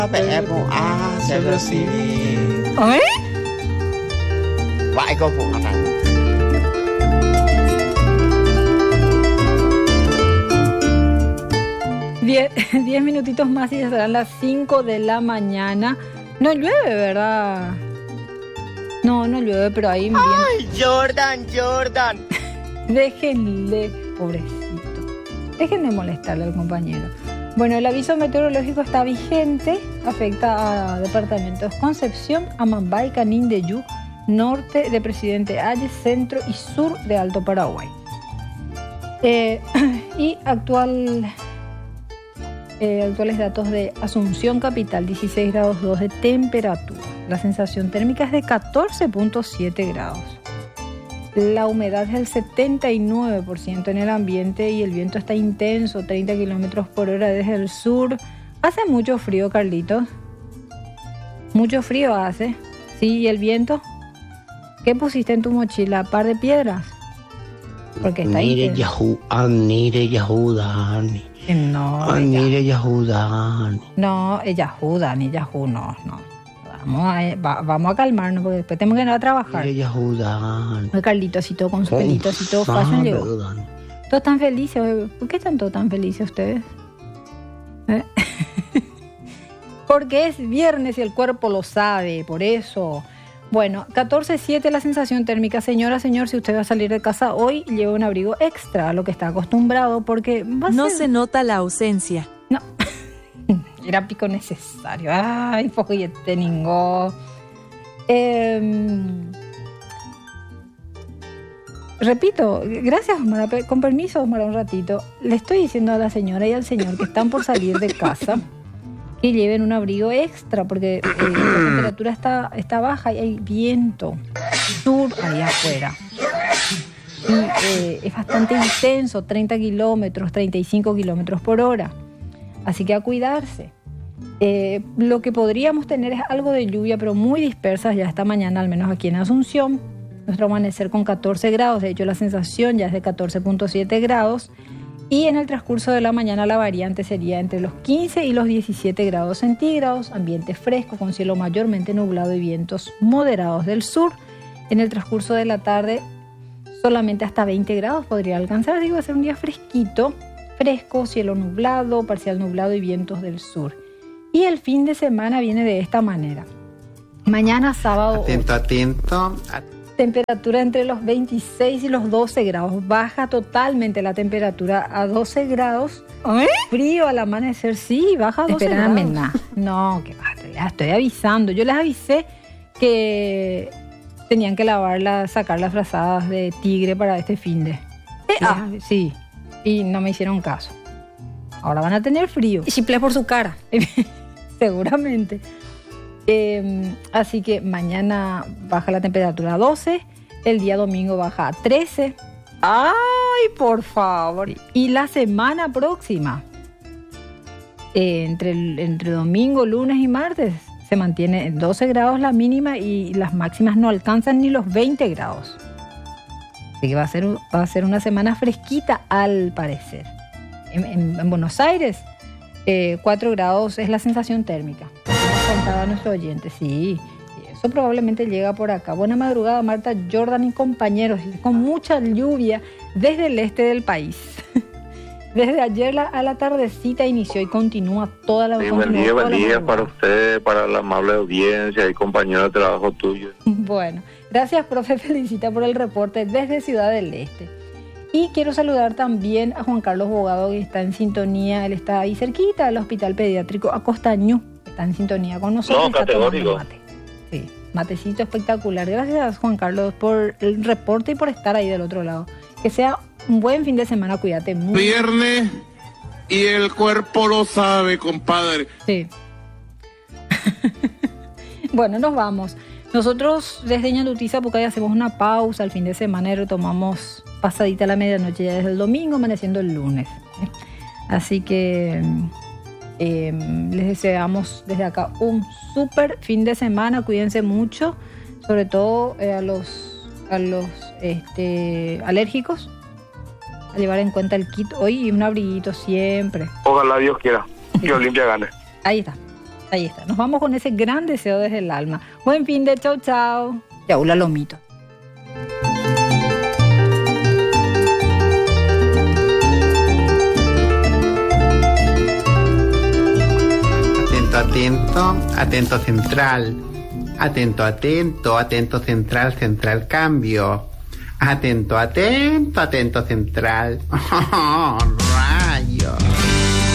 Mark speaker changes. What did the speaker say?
Speaker 1: Se recibir. Vãi cô phụ hoạt động.
Speaker 2: 10 minutitos más y ya serán las 5 de la mañana. No llueve, ¿verdad? No llueve, pero ahí bien.
Speaker 1: ¡Ay, Jordan!
Speaker 2: Déjenle, pobrecito. Dejen de molestarle al compañero. Bueno, el aviso meteorológico está vigente. Afecta a departamentos Concepción, Amambay, Canindeyú, norte de Presidente Hayes, centro y sur de Alto Paraguay. Y actuales datos de Asunción Capital, 16 grados 2 de temperatura. La sensación térmica es de 14.7 grados. La humedad es del 79% en el ambiente y el viento está intenso, 30 kilómetros por hora desde el sur. Hace mucho frío, Carlitos. Mucho frío hace. Sí, ¿y el viento? ¿Qué pusiste en tu mochila? ¿Par de piedras? Porque está ahí.
Speaker 1: Nire Yahudani.
Speaker 2: No,
Speaker 1: Nire Yahudani.
Speaker 2: No, Yahudani, no. Vamos a calmarnos porque después tenemos que ir a trabajar.
Speaker 1: Nire Yahudani.
Speaker 2: Carlitos así todo con sus pelitos así todo fashion llegó. Todos están felices. ¿Por qué están todos tan felices ustedes? Porque es viernes y el cuerpo lo sabe, por eso. Bueno, 14.7 la sensación térmica. Señora, señor, si usted va a salir de casa hoy, lleve un abrigo extra a lo que está acostumbrado porque
Speaker 3: no se nota la ausencia.
Speaker 2: No, era pico necesario. Ay, follete ningó. Repito, gracias, Omar. Con permiso, Omar, un ratito. Le estoy diciendo a la señora y al señor que están por salir de casa que lleven un abrigo extra porque la temperatura está baja y hay viento sur ahí afuera. Y es bastante intenso, 30 kilómetros, 35 kilómetros por hora. Así que a cuidarse. Lo que podríamos tener es algo de lluvia, pero muy dispersas ya esta mañana, al menos aquí en Asunción. Nuestro amanecer con 14 grados, de hecho la sensación ya es de 14.7 grados. Y en el transcurso de la mañana la variante sería entre los 15 y los 17 grados centígrados, ambiente fresco con cielo mayormente nublado y vientos moderados del sur. En el transcurso de la tarde solamente hasta 20 grados podría alcanzar, va a ser un día fresquito, fresco, cielo nublado, parcial nublado y vientos del sur. Y el fin de semana viene de esta manera. Mañana sábado...
Speaker 1: Atento.
Speaker 2: Temperatura entre los 26 y los 12 grados. Baja totalmente la temperatura a 12 grados. Frío al amanecer, sí, baja a 12 grados. No, que ya estoy avisando. Yo les avisé que tenían que sacar las frazadas de tigre para este finde. Sí, y no me hicieron caso. Ahora van a tener frío.
Speaker 3: Y chiple por su cara.
Speaker 2: Seguramente. Así que mañana baja la temperatura a 12, el día domingo baja a 13. ¡Ay, por favor! Y la semana próxima, entre domingo, lunes y martes, se mantiene en 12 grados la mínima y las máximas no alcanzan ni los 20 grados. Así que va a ser una semana fresquita al parecer. En Buenos Aires, 4 grados es la sensación térmica. Contaba nuestro oyente, sí, eso probablemente llega por acá. Buena madrugada, Marta, Jordan y compañeros, con mucha lluvia desde el este del país. Desde ayer a la tardecita inició y continúa toda la...
Speaker 4: Sí, buen día para usted, para la amable audiencia y compañero de trabajo tuyo.
Speaker 2: Bueno, gracias, profe, felicita por el reporte desde Ciudad del Este. Y quiero saludar también a Juan Carlos Bogado, que está en sintonía, él está ahí cerquita del Hospital Pediátrico Acostañú. Está en sintonía con nosotros.
Speaker 4: No, categórico.
Speaker 2: Mate. Sí, matecito espectacular. Gracias, Juan Carlos, por el reporte y por estar ahí del otro lado. Que sea un buen fin de semana, cuídate mucho.
Speaker 5: Viernes y el cuerpo lo sabe, compadre.
Speaker 2: Sí. Bueno, nos vamos. Nosotros desde Ñandutiza, porque ahí hacemos una pausa al fin de semana y retomamos pasadita la medianoche ya desde el domingo, amaneciendo el lunes. Así que... les deseamos desde acá un súper fin de semana, cuídense mucho, sobre todo a los alérgicos, a llevar en cuenta el kit hoy y un abriguito siempre.
Speaker 4: Ojalá Dios quiera que Olimpia gane.
Speaker 2: Ahí está. Ahí está. Nos vamos con ese gran deseo desde el alma. Buen fin de chau, chau. Yaula Lomito.
Speaker 1: Atento, atento central. Atento, atento, atento central, central cambio. Atento, atento, atento central. Oh, rayos.